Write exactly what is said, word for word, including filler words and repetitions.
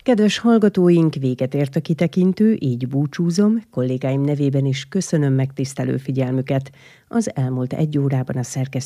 Kedves hallgatóink, véget ért a kitekintő, így búcsúzom, kollégáim nevében is köszönöm megtisztelő figyelmüket. Az elmúlt egy órában a szerkesztő